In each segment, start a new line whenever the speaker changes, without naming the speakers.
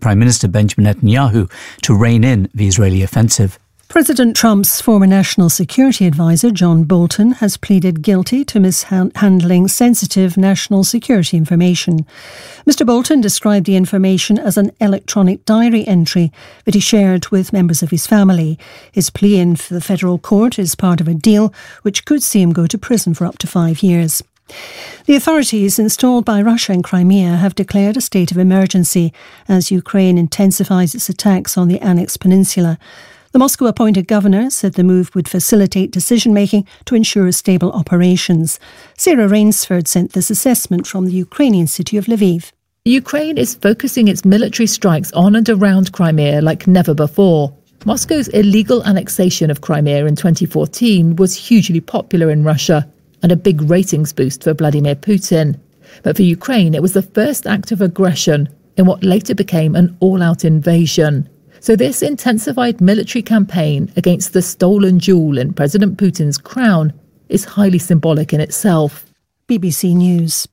Prime Minister Benjamin Netanyahu to rein in the Israeli offensive.
President Trump's former National Security Advisor, John Bolton, has pleaded guilty to mishandling sensitive national security information. Mr. Bolton described the information as an electronic diary entry that he shared with members of his family. His plea in the federal court is part of a deal which could see him go to prison for up to 5 years. The authorities installed by Russia in Crimea have declared a state of emergency as Ukraine intensifies its attacks on the annexed peninsula. The Moscow-appointed governor said the move would facilitate decision-making to ensure stable operations. Sarah Rainsford sent this assessment from the Ukrainian city of Lviv.
Ukraine is focusing its military strikes on and around Crimea like never before. Moscow's illegal annexation of Crimea in 2014 was hugely popular in Russia and a big ratings boost for Vladimir Putin. But for Ukraine, it was the first act of aggression in what later became an all-out invasion. So this intensified military campaign against the stolen jewel in President Putin's crown is highly symbolic in itself.
BBC News.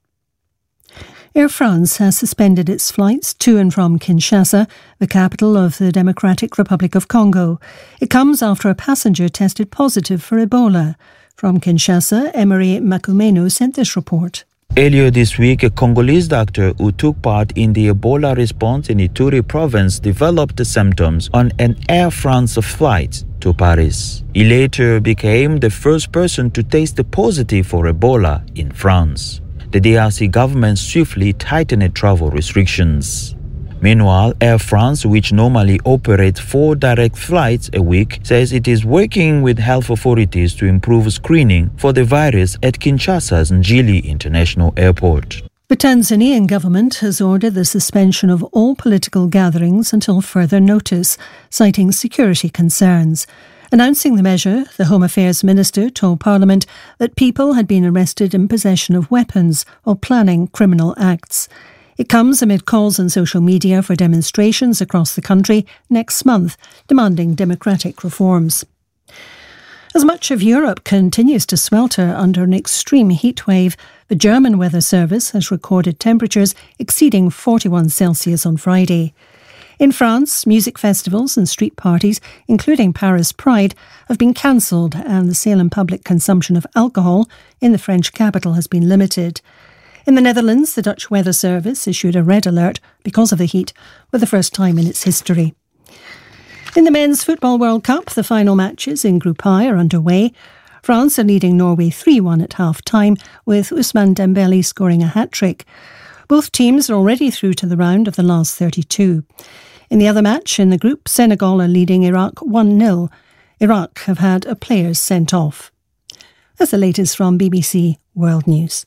Air France has suspended its flights to and from Kinshasa, the capital of the Democratic Republic of Congo. It comes after a passenger tested positive for Ebola. From Kinshasa, Emery Makumenu sent this report.
Earlier this week, a Congolese doctor who took part in the Ebola response in Ituri province developed the symptoms on an Air France flight to Paris. He later became the first person to test positive for Ebola in France. The DRC government swiftly tightened travel restrictions. Meanwhile, Air France, which normally operates 4 direct flights a week, says it is working with health authorities to improve screening for the virus at Kinshasa's Njili International Airport.
The Tanzanian government has ordered the suspension of all political gatherings until further notice, citing security concerns. Announcing the measure, the Home Affairs Minister told Parliament that people had been arrested in possession of weapons or planning criminal acts. It comes amid calls on social media for demonstrations across the country next month, demanding democratic reforms. As much of Europe continues to swelter under an extreme heat wave, the German Weather Service has recorded temperatures exceeding 41 Celsius on Friday. In France, music festivals and street parties, including Paris Pride, have been cancelled and the sale and public consumption of alcohol in the French capital has been limited. In the Netherlands, the Dutch Weather Service issued a red alert because of the heat for the first time in its history. In the Men's Football World Cup, the final matches in Group I are underway. France are leading Norway 3-1 at half-time, with Ousmane Dembele scoring a hat-trick. Both teams are already through to the round of the last 32. In the other match in the group, Senegal are leading Iraq 1-0. Iraq have had a player sent off. That's the latest from BBC World News.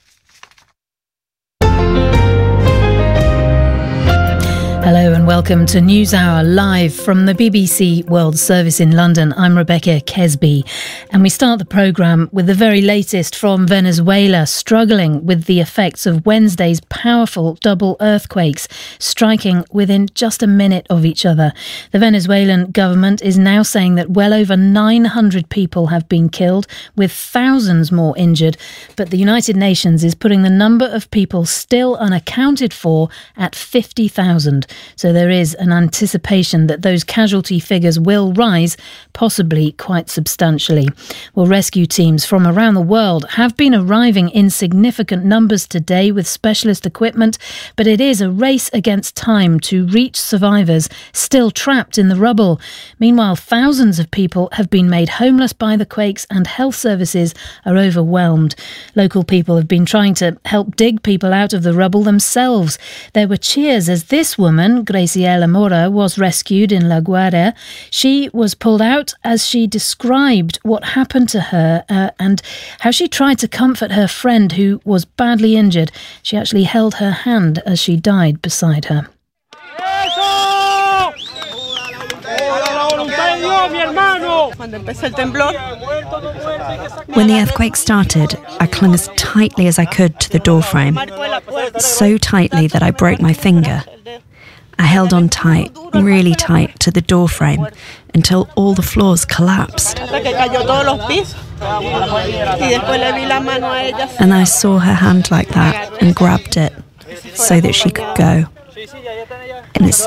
Hello and welcome to NewsHour live from the BBC World Service in London. I'm Rebecca Kesby, and we start the programme with the very latest from Venezuela, struggling with the effects of Wednesday's powerful double earthquakes, striking within just a minute of each other. The Venezuelan government is now saying that well over 900 people have been killed, with thousands more injured, but the United Nations is putting the number of people still unaccounted for at 50,000. So there is an anticipation that those casualty figures will rise, possibly quite substantially. Well, rescue teams from around the world have been arriving in significant numbers today with specialist equipment, but it is a race against time to reach survivors still trapped in the rubble. Meanwhile, thousands of people have been made homeless by the quakes and health services are overwhelmed. Local people have been trying to help dig people out of the rubble themselves. There were cheers as this woman, Graciela Mora, was rescued in La Guardia. She was pulled out as she described what happened to her and how she tried to comfort her friend who was badly injured. She actually held her hand as she died beside her.
When the earthquake started, I clung as tightly as I could to the doorframe, so tightly that I broke my finger. I held on tight, really tight, to the doorframe until all the floors collapsed. And I saw her hand like that and grabbed it so that she could go. And it